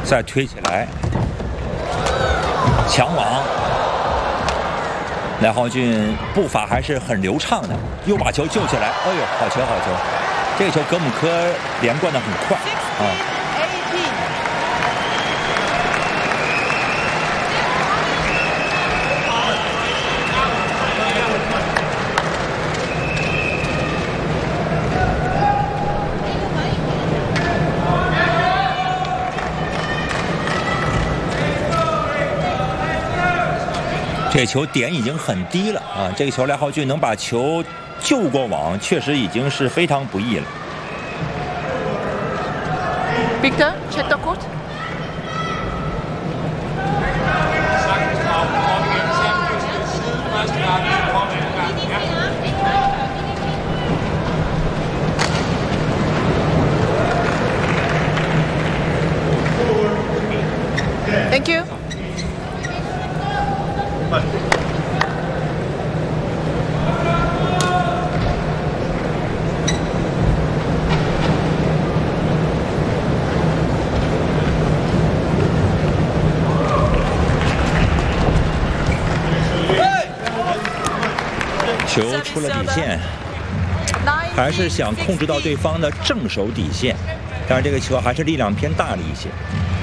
再推起来，抢网。赖浩俊步伐还是很流畅的，又把球救起来。哎呦，好球好球！这个球格姆科连贯的很快啊。 这球点已经很低了啊！这个球赖浩俊能把球救过网，确实已经是非常不易了。 Victor, check the court. Thank you. 球出了底线，还是想控制到对方的正手底线，但是这个球还是力量偏大了一些。